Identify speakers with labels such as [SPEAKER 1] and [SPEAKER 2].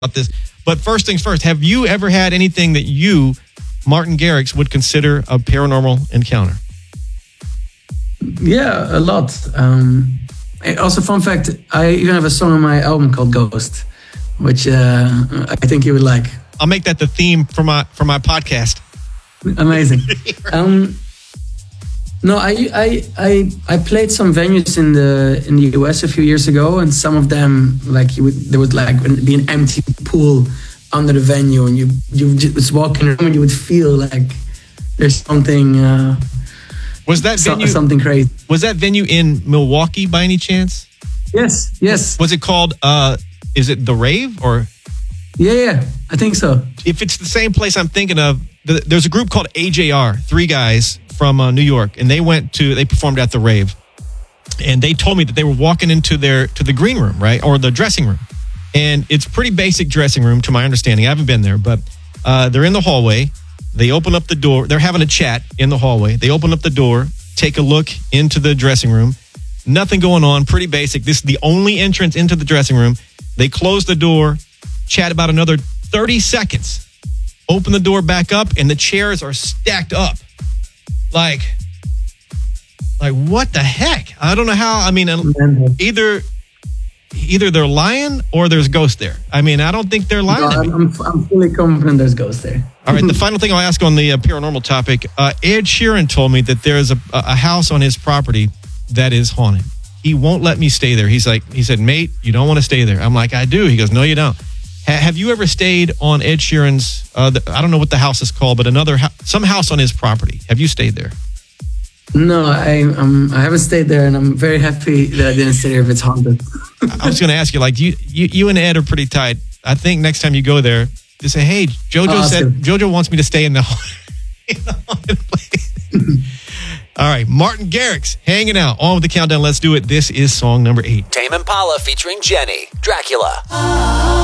[SPEAKER 1] about this. But first things first, have you ever had anything that you, Martin Garrix, would consider a paranormal encounter?
[SPEAKER 2] Yeah, a lot. Also, fun fact, I even have a song on my album called Ghost, which I think you would like.
[SPEAKER 1] I'll make that the theme for my podcast.
[SPEAKER 2] Amazing. No, I played some venues in the US a few years ago, and some of them there would be an empty pool under the venue, and you just walk in the room and you would feel like there's something.
[SPEAKER 1] Was that venue
[SPEAKER 2] something crazy?
[SPEAKER 1] Was that venue in Milwaukee by any chance?
[SPEAKER 2] Yes.
[SPEAKER 1] Was it called? Is it The Rave or?
[SPEAKER 2] Yeah, I think so.
[SPEAKER 1] If it's the same place I'm thinking of, there's a group called AJR, 3 guys from New York, and they performed at The Rave, and they told me that they were walking into the green room, right, or the dressing room, and it's pretty basic dressing room to my understanding. I haven't been there, but they're in the hallway. They open up the door. They're having a chat in the hallway. They open up the door, take a look into the dressing room. Nothing going on. Pretty basic. This is the only entrance into the dressing room. They close the door, chat about another 30 seconds, open the door back up, and the chairs are stacked up. Like what the heck? I don't know how. I mean, either they're lying or there's ghosts there. I mean, I don't think they're lying.
[SPEAKER 2] No, I'm fully confident there's ghosts there.
[SPEAKER 1] All right, the final thing I'll ask on the paranormal topic, Ed Sheeran told me that there's a house on his property that is haunted. He won't let me stay there. He said, mate, you don't want to stay there. I'm like, I do. He goes, no, you don't. Have you ever stayed on Ed Sheeran's, I don't know what the house is called, but some house on his property? Have you stayed there?
[SPEAKER 2] No, I haven't stayed there, and I'm very happy that I didn't stay there if it's haunted.
[SPEAKER 1] I was going to ask you, you and Ed are pretty tight. I think next time you go there, just say, hey, JoJo wants me to stay in the haunted place. All right, Martin Garrix hanging out on with the countdown. Let's do it. This is song number 8.
[SPEAKER 3] Tame Impala featuring Jenny, Dracula.